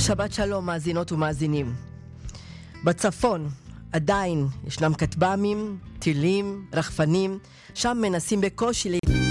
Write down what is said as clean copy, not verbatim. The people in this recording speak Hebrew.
שבת שלום מאזינות ומאזינים. בצפון עדיין ישנם כטב"מים, טילים, רחפנים, שם מנסים בקושי